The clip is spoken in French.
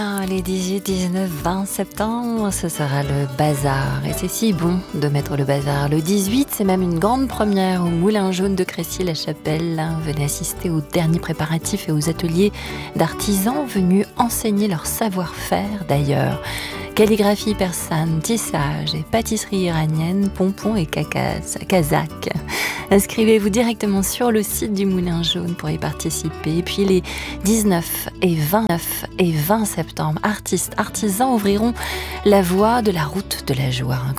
Les 18, 19, 20 septembre, ce sera le bazar. Et c'est si bon de mettre le bazar. Le 18, c'est même une grande première au Moulin Jaune de Crécy-la-Chapelle. Venez assister aux derniers préparatifs et aux ateliers d'artisans venus enseigner leur savoir-faire d'ailleurs. Calligraphie persane, tissage et pâtisserie iranienne, pompons et kazakh. Inscrivez-vous directement sur le site du Moulin Jaune pour y participer. Et puis les 19 et 20 septembre, artistes, artisans ouvriront la voie de la route de la joie.